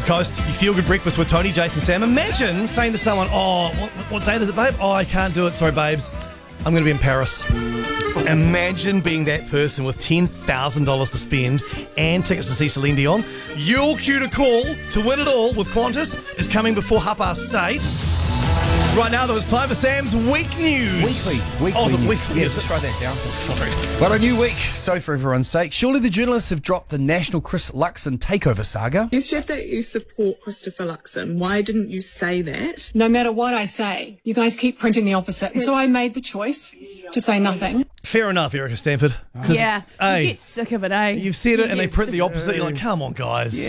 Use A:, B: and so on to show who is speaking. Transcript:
A: Coast. You feel good breakfast with Tony, Jason, Sam. Imagine saying to someone, what date is it, babe? Oh, I can't do it. Sorry, babes. I'm going to be in Paris. Imagine being that person with $10,000 to spend and tickets to see Celine Dion. Your cue to call to win it all with Qantas is coming before 8:30. Right now, though, it's time for Sam's Week News.
B: Weekly
A: Oh, is it
B: news.
A: weekly?
B: Yes, let's write that down.
A: Sorry.
B: Well, a new week, so for everyone's sake. Surely the journalists have dropped the national Chris Luxon takeover saga.
C: You said that you support Christopher Luxon. Why didn't you say that?
D: No matter what I say, you guys keep printing the opposite. So I made the choice to say nothing.
A: Fair enough, Erica Stanford.
E: Yeah,
A: Hey,
E: you get sick of it, eh?
A: you've said it and they
E: get
A: print the
E: sick-
A: opposite. You're like, come on, guys.